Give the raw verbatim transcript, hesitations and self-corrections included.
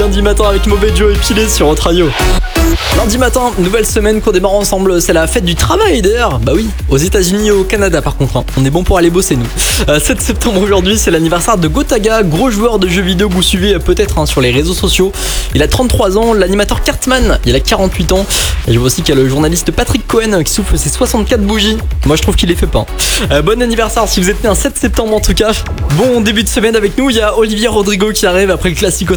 lundi matin avec Mauvais Joe et Pilé sur Hot Radio. Lundi matin, nouvelle semaine qu'on démarre ensemble, c'est la fête du travail d'ailleurs. Bah oui, aux États-Unis et au Canada par contre, hein. On est bon pour aller bosser nous. Euh, sept septembre aujourd'hui, c'est l'anniversaire de Gotaga, gros joueur de jeux vidéo que vous suivez peut-être hein, sur les réseaux sociaux. Il a trente-trois ans, l'animateur Cartman, il a quarante-huit ans. Et je vois aussi qu'il y a le journaliste Patrick Cohen qui souffle ses soixante-quatre bougies. Moi je trouve qu'il les fait pas. Euh, bon anniversaire si vous êtes né un sept septembre en tout cas. Bon début de semaine avec nous, il y a Olivier Rodrigo qui arrive après le classico.